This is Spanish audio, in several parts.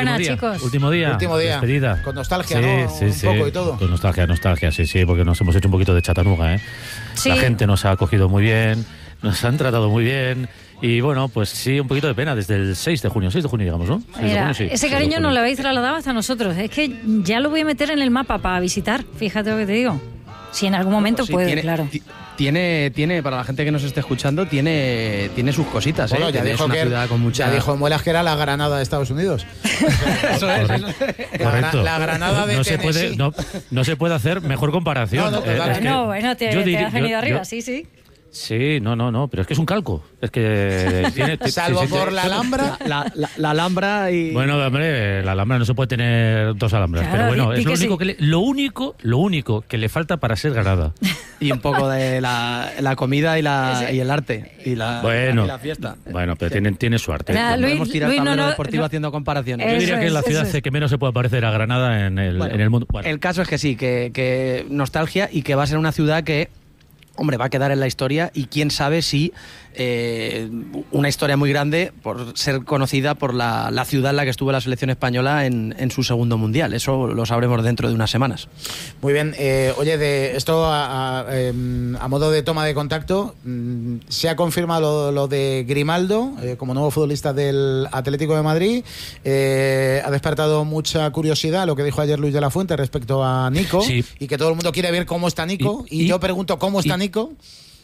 Buenas, chicos. Último día. Despedida. Con nostalgia, ¿no? Un poco y todo. Con nostalgia, sí, porque nos hemos hecho un poquito de chatanuga, ¿eh? Sí. La gente nos ha acogido muy bien, nos han tratado muy bien. Y bueno, pues sí, un poquito de pena desde el 6 de junio llegamos, ¿no? Mira, ese cariño nos lo habéis trasladado hasta nosotros. Es que ya lo voy a meter en el mapa para visitar, fíjate lo que te digo. Si en algún momento puede, claro. Tiene, para la gente que nos esté escuchando, tiene sus cositas, bueno, ¿eh? Ya dijo Muelas que era la Granada de Estados Unidos. Eso es. Correcto. La Granada de Tennessee. No se puede hacer mejor comparación. Bueno, te has venido arriba, sí. Sí, no, pero es que es un calco. Es que tiene... Salvo por la Alhambra. La Alhambra y... Bueno, hombre, la Alhambra no se puede tener dos Alhambras, claro, pero bueno, es lo único que le falta para ser Granada. Y un poco de la comida y el arte y la fiesta. Bueno, pero tiene su arte. Podemos tirar tablero deportivo haciendo comparaciones. Yo diría que es la ciudad que menos se puede parecer a Granada en el mundo. Bueno. El caso es que sí, que nostalgia y que va a ser una ciudad que, hombre, va a quedar en la historia y quién sabe si una historia muy grande por ser conocida por la ciudad en la que estuvo la selección española en su segundo mundial. Eso lo sabremos dentro de unas semanas. Muy bien. Oye, de esto a modo de toma de contacto, se ha confirmado lo de Grimaldo como nuevo futbolista del Atlético de Madrid. Ha despertado mucha curiosidad lo que dijo ayer Luis de la Fuente respecto a Nico, sí. Y que todo el mundo quiere ver cómo está Nico. Y yo pregunto, ¿cómo está Nico?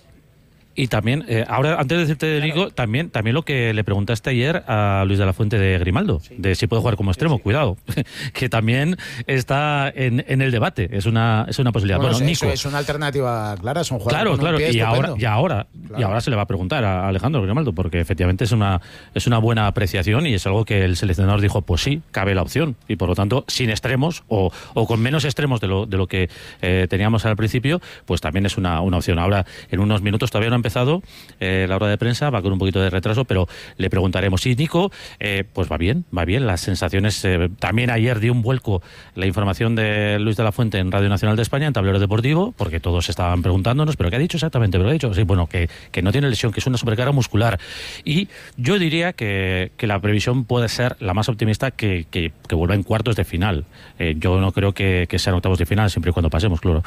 Y también, ahora, antes de decirte de Nico, también lo que le preguntaste ayer a Luis de la Fuente de Grimaldo, de si puede jugar como extremo, cuidado, que también está en el debate, es una posibilidad. Bueno, Nico es una alternativa clara, es un jugador con un pie claro, estupendo. y ahora se le va a preguntar a Alejandro Grimaldo, porque efectivamente es una buena apreciación y es algo que el seleccionador dijo, pues sí, cabe la opción, y por lo tanto, sin extremos o con menos extremos de lo que teníamos al principio, pues también es una opción. Ahora, en unos minutos todavía no ha empezado la hora de prensa, va con un poquito de retraso, pero le preguntaremos. Y Nico, pues va bien, las sensaciones. También ayer dio un vuelco la información de Luis de la Fuente en Radio Nacional de España, en Tablero Deportivo, porque todos estaban preguntándonos, ¿pero qué ha dicho exactamente? ¿Pero qué ha dicho? Sí, bueno, que no tiene lesión, que es una sobrecarga muscular. Y yo diría que la previsión puede ser la más optimista, que vuelva en cuartos de final. Yo no creo que sean octavos de final, siempre y cuando pasemos, claro.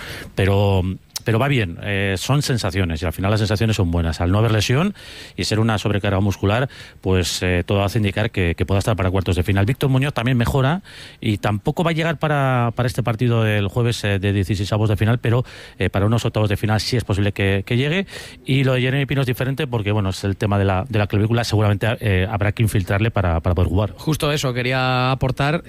Pero va bien, son sensaciones y al final las sensaciones son buenas. Al no haber lesión y ser una sobrecarga muscular, pues todo hace indicar que pueda estar para cuartos de final. Víctor Muñoz también mejora y tampoco va a llegar para este partido del jueves de 16avos de final, pero para unos octavos de final sí es posible que llegue. Y lo de Jeremy Pino es diferente porque, bueno, es el tema de la clavícula, seguramente habrá que infiltrarle para poder jugar. Justo eso, quería aportar,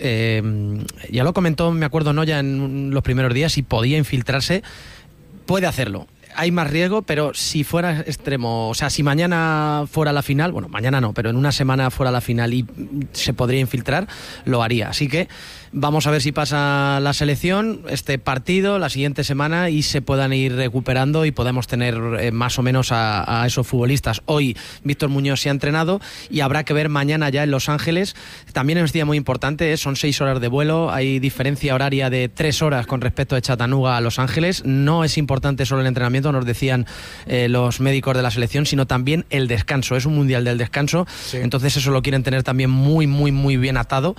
ya lo comentó, me acuerdo, Noya en los primeros días, si podía infiltrarse. Puede hacerlo. Hay más riesgo, pero si fuera extremo, o sea, si mañana fuera la final, bueno, mañana no, pero en una semana fuera la final y se podría infiltrar, lo haría. Así que vamos a ver si pasa la selección, este partido, la siguiente semana y se puedan ir recuperando y podemos tener más o menos a esos futbolistas. Hoy Víctor Muñoz se ha entrenado y habrá que ver mañana ya en Los Ángeles. También es un día muy importante, son 6 horas de vuelo, hay diferencia horaria de 3 horas con respecto de Chattanooga a Los Ángeles. No es importante solo el entrenamiento, nos decían los médicos de la selección, sino también el descanso. Es un mundial del descanso, sí. Entonces eso lo quieren tener también muy, muy, muy bien atado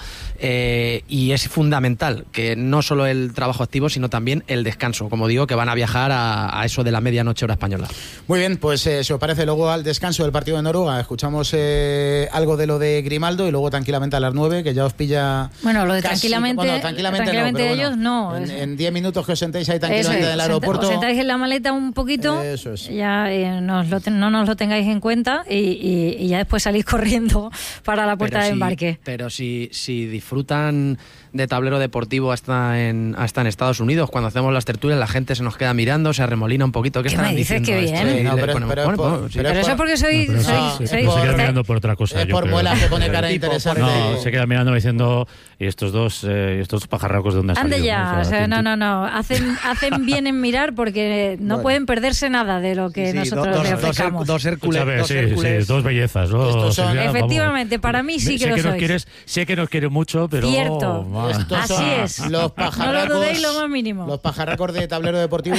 y es fundamental que no solo el trabajo activo, sino también el descanso. Como digo, que van a viajar a eso de la medianoche hora española. Muy bien, pues si os parece, luego al descanso del partido de Noruega escuchamos algo de lo de Grimaldo y luego tranquilamente a las 9, que ya os pilla... Bueno, lo de casi, tranquilamente no, pero ellos no. En 10 minutos que os sentéis ahí tranquilamente en el aeropuerto. Os sentáis en la maleta un poquito, eso es. Ya no nos lo tengáis en cuenta y ya después salís corriendo para la puerta de embarque. Pero si disfrutan de Tablero Deportivo hasta en Estados Unidos, cuando hacemos las tertulias la gente se nos queda mirando, se arremolina un poquito. ¿Qué están diciendo? Que bien. Pero eso es porque soy se queda mirando por otra cosa. Es por Muelas que pone cara interesante. No, se queda mirando diciendo, y estos dos pajarracos de dónde han salido. Ande ya, o sea, no. Hacen bien en mirar porque no pueden perderse nada de lo que nosotros les ofrecemos. Dos Hércules. Dos bellezas. Efectivamente, para mí sí que lo sois. Sé que nos quiere mucho, pero... Cierto. Así es. Los pajarracos, no lo dudéis lo más mínimo. Los pajarracos de Tablero Deportivo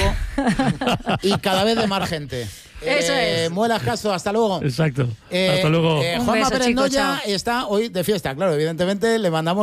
y cada vez de más gente. Eso es. Muelas Castro, hasta luego. Exacto. Hasta luego. Juanma Pérez Noya está hoy de fiesta, claro, evidentemente le mandamos